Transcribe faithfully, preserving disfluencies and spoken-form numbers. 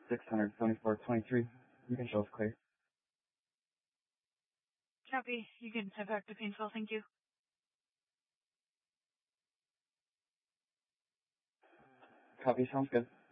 six hundred seventy-four twenty-three. You can show us clear. Copy. You can head back to Painesville. Thank you. Copy. Sounds good.